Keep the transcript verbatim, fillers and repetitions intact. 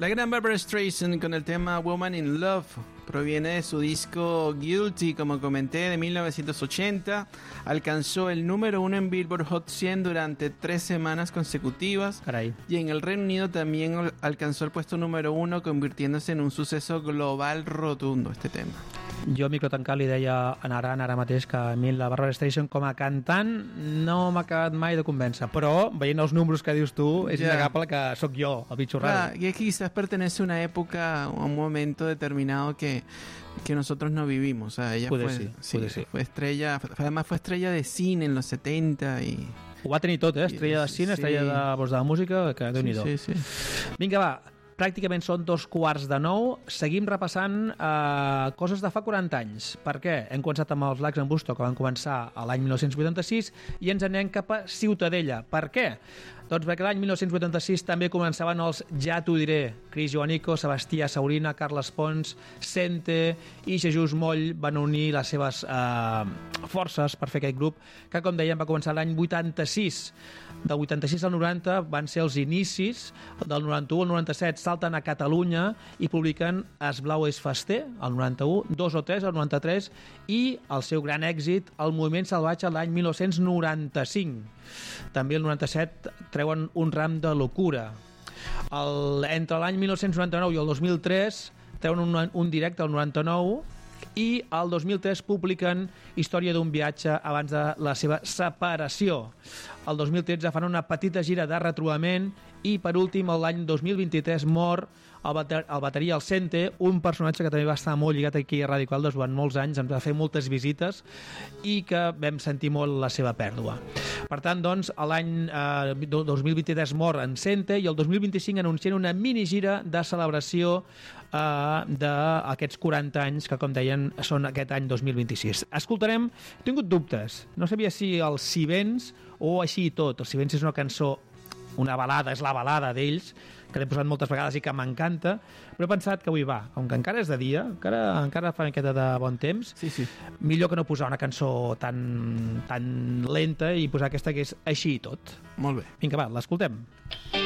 La gran Barbra Streisand con el tema Woman in Love proviene de su disco Guilty, como comenté, de mil novecientos ochenta. Alcanzó el número uno en Billboard Hot cien durante tres semanas consecutivas. Carai. Y en el Reino Unido también alcanzó el puesto número uno, convirtiéndose en un suceso global rotundo este tema. Jo, micro tancat, li deia a Naran ara mateix que a mi la Barbra Streisand com a cantant no m'ha acabat mai de convèncer, però veient els números que dius tu és Ya. innegable que sóc jo, el bitxo raro. Claro, y es que quizás pertenece a una época, a un momento determinado que, que nosotros no vivimos. O sea, ella Puede fue, sí, sí, puede sí. fue estrella, además fue estrella de cine en los setenta y... Ho va tenir tot, eh? Estrella de cine, Sí. estrella de, doncs, de la música, que déu-n'hi-do. Sí, sí, sí. Vinga, va, pràcticament són dos quarts de nou. Seguim repassant eh, coses de fa quaranta anys. Per què? Hem començat amb els Lacs en Busto, que van començar a l'any mil nou-cents vuitanta-sis, i ens anem cap a Ciutadella. Per què? Doncs perquè l'any mil nou-cents vuitanta-sis també començaven els Ja t'ho diré. Cris Joanico, Sebastià Saurina, Carles Pons, Sente i Jesús Moll van unir les seves eh, forces per fer aquest grup, que, com dèiem, va començar l'any vuitanta-sis. Del vuitanta-sis al noranta van ser els inicis, del noranta-u al noranta-set salten a Catalunya i publiquen Es blau és fester, al noranta-u, Dos o tres, al noranta-tres, i el seu gran èxit, El moviment salvatge, l'any mil nou-cents noranta-cinc. També el noranta-set treuen Un ram de locura. El, entre l'any mil nou-cents noranta-nou i el dos mil tres treuen un, un directe al noranta-nou i el dos mil tres publiquen Història d'un viatge abans de la seva separació. El dos mil tretze fan una petita gira de retrobament i, per últim, l'any dos mil vint-i-tres mor el, bater el bateria al Sente, un personatge que també va estar molt lligat aquí a Ràdio Caldes durant molts anys, ens va fer moltes visites i que vam sentir molt la seva pèrdua. Per tant, doncs, l'any eh, dos mil vint-i-tres mor en Sente i el dos mil vint-i-cinc anuncien una minigira de celebració eh, d'aquests quaranta anys que, com deien, són aquest any dos mil vint-i-sis. Escoltarem, he tingut dubtes, no sabia si el Si vens o Així i tot. El Si vens és una cançó, una balada, és la balada d'ells, que l'he posat moltes vegades i que m'encanta, però he pensat que avui va, com que encara és de dia, encara, encara fa miqueta de bon temps, Sí, sí. millor que no posar una cançó tan, tan lenta i posar aquesta que és Així i tot. Molt bé. Vinga, va, l'escoltem.